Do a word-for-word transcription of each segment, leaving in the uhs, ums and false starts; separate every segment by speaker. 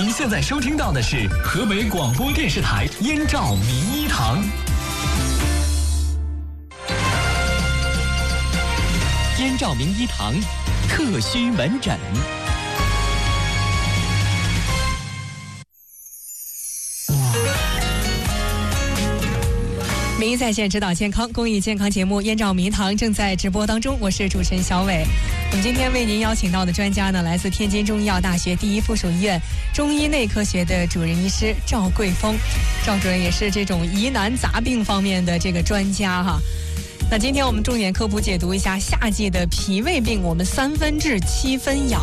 Speaker 1: 您现在收听到的是河北广播电视台燕赵名医堂。燕赵名医堂特需门诊。
Speaker 2: 名医在线指导健康公益健康节目燕赵名医堂正在直播当中，我是主持人小伟。我们今天为您邀请到的专家呢，来自天津中医药大学第一附属医院中医内科学的主任医师赵桂峰。赵主任也是这种疑难杂病方面的这个专家哈。那今天我们重点科普解读一下夏季的脾胃病，我们三分治七分养。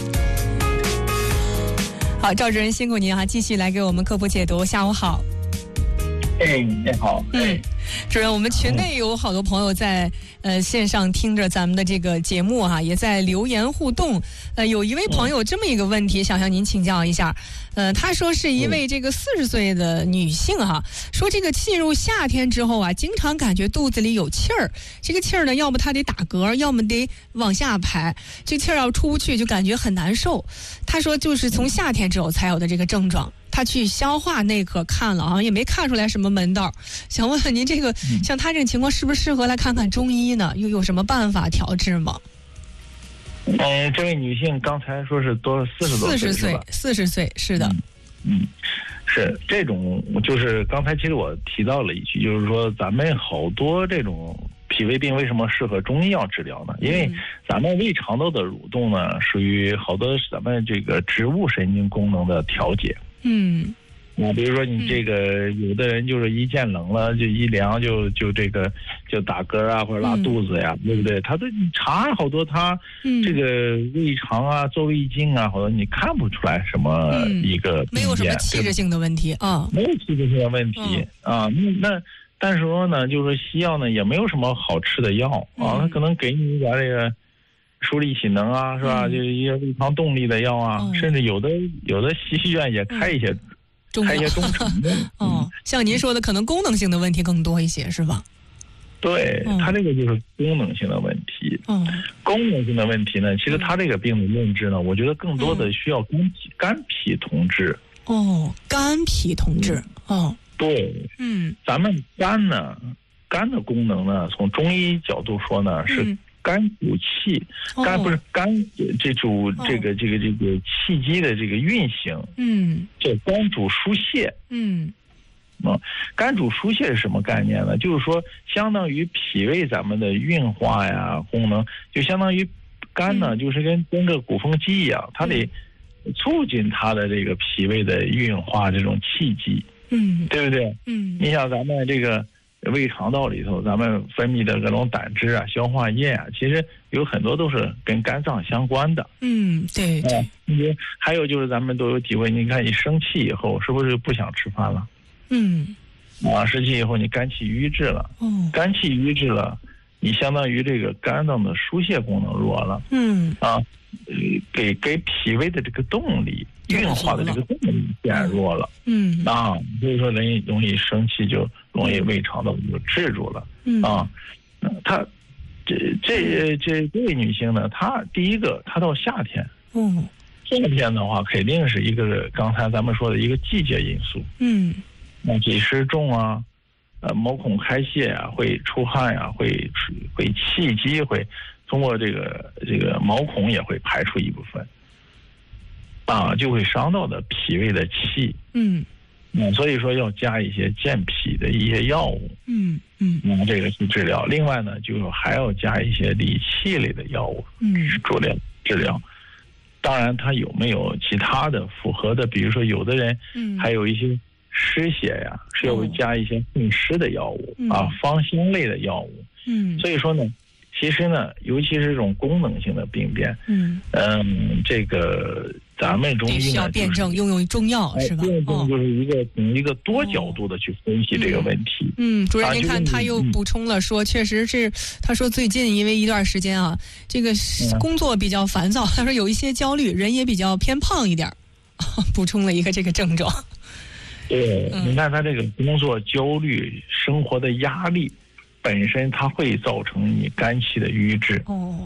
Speaker 2: 好，赵主任辛苦您哈，继续来给我们科普解读。下午好。
Speaker 3: 哎，你好。
Speaker 2: 嗯，主任，我们群内有好多朋友在呃线上听着咱们的这个节目哈、啊，也在留言互动。呃，有一位朋友这么一个问题，想向您请教一下。呃，他说是一位这个四十岁的女性哈、啊，说这个进入夏天之后啊，经常感觉肚子里有气儿，这个气儿呢，要么她得打嗝，要么得往下排，这气儿要出不去就感觉很难受。他说就是从夏天之后才有的这个症状。他去消化内科看了，好像也没看出来什么门道。想问问您，这个像他这个情况，是不是适合来看看中医呢？又有什么办法调治吗？
Speaker 3: 嗯、呃，这位女性刚才说是多四十多岁，
Speaker 2: 四十岁，四十岁，是的。
Speaker 3: 嗯，嗯是这种，就是刚才其实我提到了一句，就是说咱们好多这种脾胃病为什么适合中医药治疗呢？因为咱们胃肠道的蠕动呢，属于好多咱们这个植物神经功能的调节。嗯，啊，比如说你这个、嗯、有的人就是一见冷了就一凉就就这个就打嗝啊或者拉肚子呀、嗯，对不对？他的你查好多他这个胃肠啊、做胃镜啊，好多你看不出来什么一个、嗯、
Speaker 2: 没有什么器质性的问题啊，
Speaker 3: 没有器质性的问题、嗯、啊。那那但是说呢，就是西药呢也没有什么好吃的药啊，他可能给你一点这个舒力喜能啊，是吧？嗯、就是一些胃肠动力的药啊，嗯、甚至有的有的西医院也开一些、嗯、开一些中成的。
Speaker 2: 哦、嗯，像您说的，可能功能性的问题更多一些，是吧？
Speaker 3: 对，嗯、它这个就是功能性的问题。嗯，功能性的问题呢，其实它这个病的认知呢，我觉得更多的需要肝脾、嗯、肝脾同治。哦，
Speaker 2: 肝脾同治。嗯、哦，
Speaker 3: 对，嗯，咱们肝呢，肝的功能呢，从中医角度说呢是。嗯肝主气，肝不是肝这主这个这个这个气机的这个运行，嗯，这肝主疏泄，嗯，啊，肝主疏泄是什么概念呢？就是说，相当于脾胃咱们的运化呀功能，就相当于肝呢，就是跟跟个鼓风机一样，它得促进它的这个脾胃的运化这种气机，嗯，对不对？嗯，你想咱们这个。胃肠道里头，咱们分泌的各种胆汁啊、消化液啊，其实有很多都是跟肝脏相关的。嗯，对对。嗯，还有就是咱们都有体会，你看你生气以后，是不是不想吃饭了？嗯。啊，生气以后你肝气瘀滞了。嗯。肝气淤滞了，你相当于这个肝脏的疏泄功能弱了。嗯。啊，给给脾胃的这个动力。运化的这个动力减弱了，嗯啊，所以说人容易生气，就容易胃肠道就滞住了，嗯啊，她这这这这位女性呢，她第一个，她到夏天，嗯，夏天的话肯定是一个刚才咱们说的一个季节因素，嗯，那积湿重啊，呃，毛孔开泄啊，会出汗呀、啊，会会气机会通过这个这个毛孔也会排出一部分。啊，就会伤到的脾胃的气，嗯，嗯，所以说要加一些健脾的一些药物，嗯嗯，嗯，这个去治疗。另外呢，就还要加一些理气类的药物，嗯，主疗治疗。当然，它有没有其他的符合的？比如说，有的人，嗯，还有一些湿邪呀，是要加一些祛湿的药物、嗯、啊，芳香类的药物，嗯，所以说呢。其实呢，尤其是这种功能性的病变，嗯嗯，这个咱们中医呢
Speaker 2: 需要辩证用用中药是吧？
Speaker 3: 辩证就是一个从一个多角度的去分析这个问题。
Speaker 2: 嗯，主任您看他又补充了说，确实是他说最近因为一段时间啊，这个工作比较烦躁，他说有一些焦虑，人也比较偏胖一点，补充了一个这个症状。
Speaker 3: 对，你看他这个工作焦虑、生活的压力。本身它会造成你肝气的瘀滞。哦。